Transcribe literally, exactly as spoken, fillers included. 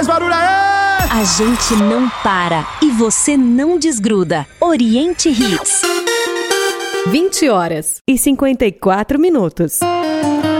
mais barulho aí! A gente não para e você não desgruda. Oriente Hits. vinte horas e cinquenta e quatro minutos.